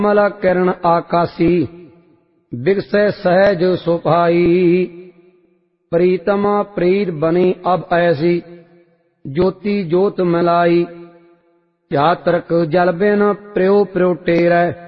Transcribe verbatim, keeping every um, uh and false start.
कमल किरण आकाशी बिगसै सहज सुभाई। प्रीतमा प्रीत बनी अब ऐसी ज्योति ज्योत मिलाई। चातरक जल बिन प्रियो प्रियो टेरै